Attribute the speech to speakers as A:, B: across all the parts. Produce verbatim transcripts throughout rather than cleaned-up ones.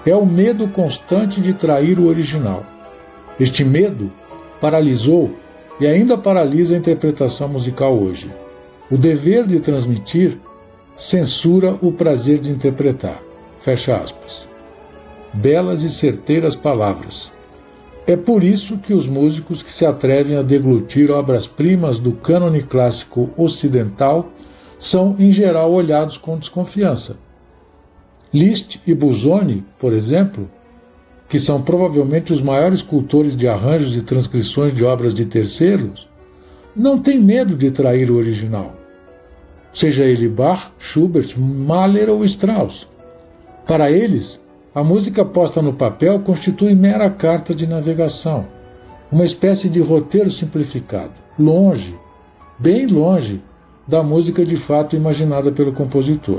A: é o medo constante de trair o original. Este medo paralisou e ainda paralisa a interpretação musical hoje. O dever de transmitir censura o prazer de interpretar. Fecha aspas. Belas e certeiras palavras. É por isso que os músicos que se atrevem a deglutir obras-primas do cânone clássico ocidental são, em geral, olhados com desconfiança. Liszt e Busoni, por exemplo, que são provavelmente os maiores cultores de arranjos e transcrições de obras de terceiros, não têm medo de trair o original, seja ele Bach, Schubert, Mahler ou Strauss. Para eles, a música posta no papel constitui mera carta de navegação, uma espécie de roteiro simplificado, longe, bem longe, da música de fato imaginada pelo compositor.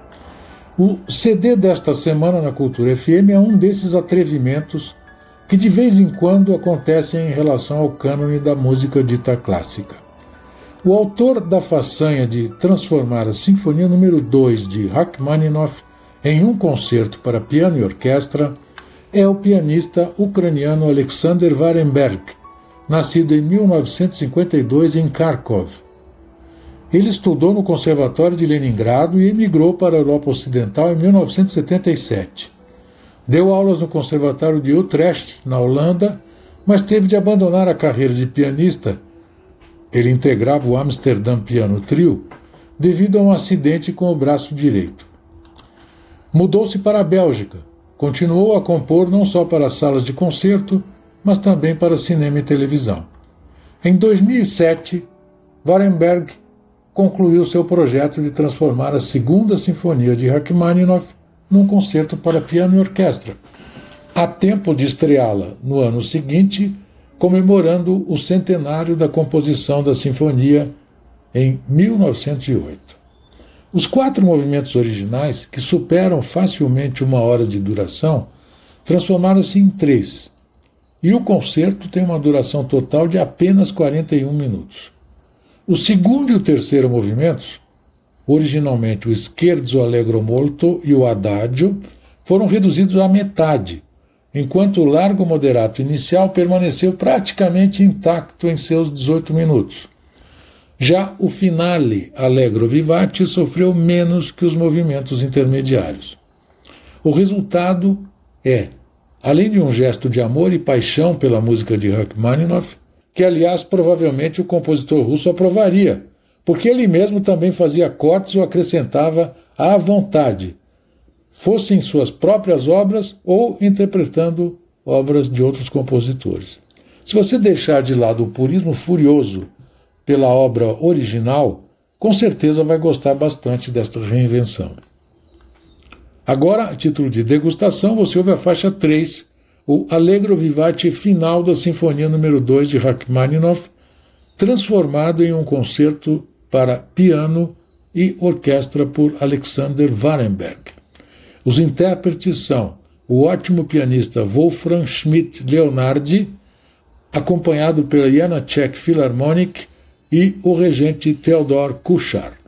A: O C D desta semana na Cultura F M é um desses atrevimentos que de vez em quando acontecem em relação ao cânone da música dita clássica. O autor da façanha de transformar a Sinfonia número dois de Rachmaninoff em um concerto para piano e orquestra é o pianista ucraniano Alexander Varenberg, nascido em mil novecentos e cinquenta e dois em Kharkov. Ele estudou no Conservatório de Leningrado e emigrou para a Europa Ocidental em mil novecentos e setenta e sete. Deu aulas no Conservatório de Utrecht, na Holanda, mas teve de abandonar a carreira de pianista. Ele integrava o Amsterdam Piano Trio devido a um acidente com o braço direito. Mudou-se para a Bélgica. Continuou a compor não só para salas de concerto, mas também para cinema e televisão. Em dois mil e sete, Varenberg concluiu seu projeto de transformar a segunda Sinfonia de Rachmaninoff num concerto para piano e orquestra, a tempo de estreá-la no ano seguinte, comemorando o centenário da composição da Sinfonia em mil novecentos e oito. Os quatro movimentos originais, que superam facilmente uma hora de duração, transformaram-se em três, e o concerto tem uma duração total de apenas quarenta e um minutos. O segundo e o terceiro movimentos, originalmente o Scherzo Allegro Molto e o Adagio, foram reduzidos à metade, enquanto o Largo Moderato inicial permaneceu praticamente intacto em seus dezoito minutos. Já o Finale Allegro Vivace sofreu menos que os movimentos intermediários. O resultado é, além de um gesto de amor e paixão pela música de Rachmaninoff, que, aliás, provavelmente o compositor russo aprovaria, porque ele mesmo também fazia cortes ou acrescentava à vontade, fossem suas próprias obras ou interpretando obras de outros compositores. Se você deixar de lado o purismo furioso pela obra original, com certeza vai gostar bastante desta reinvenção. Agora, a título de degustação, você ouve a faixa três, o Allegro Vivace final da Sinfonia número dois de Rachmaninoff, transformado em um concerto para piano e orquestra por Alexander Varenberg. Os intérpretes são o ótimo pianista Wolfram Schmidt-Leonardi, acompanhado pela Janáček Philharmonic, e o regente Theodor Kuchar.